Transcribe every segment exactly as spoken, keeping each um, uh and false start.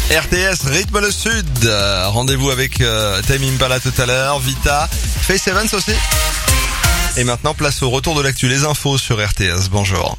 R T S, rythme le sud. Euh, rendez-vous avec euh, Tame Impala tout à l'heure, Vita, Faith Evans aussi. Et maintenant, place au retour de l'actu, les infos sur R T S. Bonjour.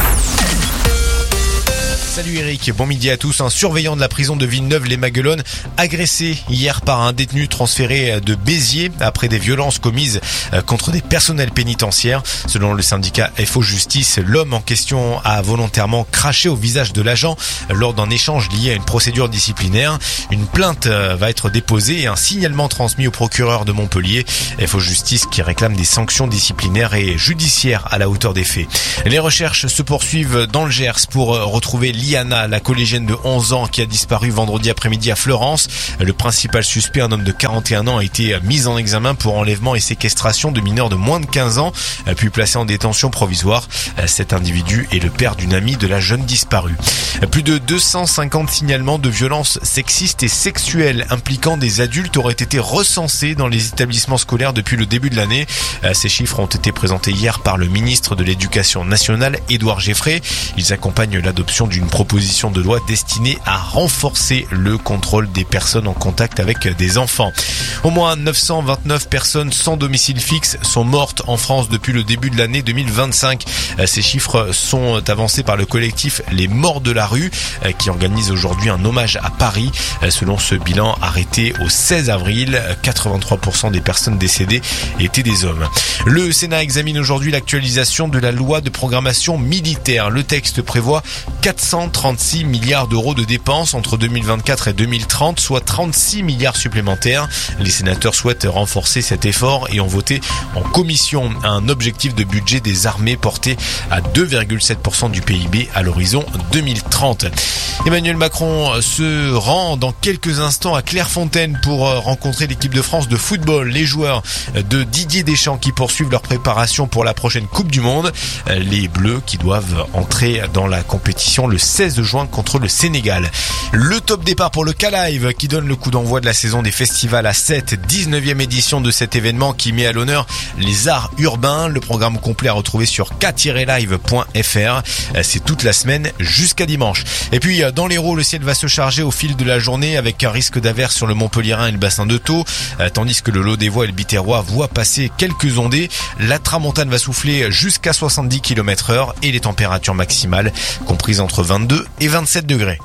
Salut Eric, bon midi à tous. Un surveillant de la prison de Villeneuve-les-Maguelones agressé hier par un détenu transféré de Béziers après des violences commises contre des personnels pénitentiaires. Selon le syndicat F O Justice, l'homme en question a volontairement craché au visage de l'agent lors d'un échange lié à une procédure disciplinaire. Une plainte va être déposée et un signalement transmis au procureur de Montpellier. F O Justice qui réclame des sanctions disciplinaires et judiciaires à la hauteur des faits. Les recherches se poursuivent dans le Gers pour retrouver Liana, la collégienne de onze ans qui a disparu vendredi après-midi à Fleurance. Le principal suspect, un homme de quarante et un ans, a été mis en examen pour enlèvement et séquestration de mineurs de moins de quinze ans, puis placé en détention provisoire. Cet individu est le père d'une amie de la jeune disparue. Plus de deux cent cinquante signalements de violences sexistes et sexuelles impliquant des adultes auraient été recensés dans les établissements scolaires depuis le début de l'année. Ces chiffres ont été présentés hier par le ministre de l'Éducation nationale, Édouard Geffray. Ils accompagnent l'adoption d'une proposition de loi destinée à renforcer le contrôle des personnes en contact avec des enfants. Au moins neuf cent vingt-neuf personnes sans domicile fixe sont mortes en France depuis le début de l'année deux mille vingt-cinq. Ces chiffres sont avancés par le collectif Les Morts de la Rue qui organise aujourd'hui un hommage à Paris. Selon ce bilan arrêté au seize avril, quatre-vingt-trois pour cent des personnes décédées étaient des hommes. Le Sénat examine aujourd'hui l'actualisation de la loi de programmation militaire. Le texte prévoit quatre cent trente-six milliards d'euros de dépenses entre deux mille vingt-quatre et deux mille trente, soit trente-six milliards supplémentaires. Les sénateurs souhaitent renforcer cet effort et ont voté en commission un objectif de budget des armées porté à deux virgule sept pour cent du P I B à l'horizon deux mille trente. Emmanuel Macron se rend dans quelques instants à Clairefontaine pour rencontrer l'équipe de France de football. Les joueurs de Didier Deschamps qui poursuivent leur préparation pour la prochaine Coupe du Monde. Les Bleus qui doivent entrer dans la compétition le seize juin contre le Sénégal. Le top départ pour le K-Live qui donne le coup d'envoi de la saison des festivals à sept, dix-neuvième édition de cet événement qui met à l'honneur les arts urbains. Le programme complet à retrouver sur k tiret live point f r. C'est toute la semaine jusqu'à dimanche. Et puis dans l'Hérault, le ciel va se charger au fil de la journée avec un risque d'averse sur le Montpellierin et le bassin de Thau, tandis que le Lot-des-Voix et le Biterrois voient passer quelques ondées. La tramontane va souffler jusqu'à soixante-dix kilomètres heure et les températures maximales comprises entre vingt-deux et vingt-sept degrés.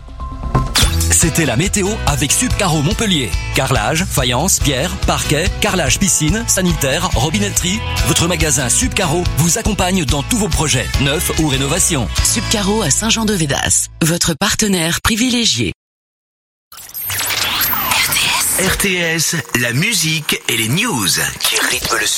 C'était la météo avec Subcaro Montpellier. Carrelage, faïence, pierre, parquet, carrelage piscine, sanitaire, robinetterie. Votre magasin Subcaro vous accompagne dans tous vos projets, neufs ou rénovations. Subcaro à Saint-Jean-de-Védas, votre partenaire privilégié. R T S, la musique et les news qui rythment le sud.